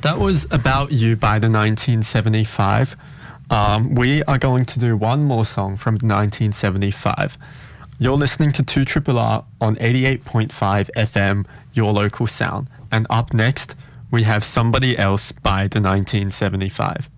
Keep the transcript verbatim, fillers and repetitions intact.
That was About You by the nineteen seventy-five. Um, we are going to do one more song from nineteen seventy-five. You're listening to two R R on eighty-eight point five F M, your local sound. And up next, we have Somebody Else by the nineteen seventy-five.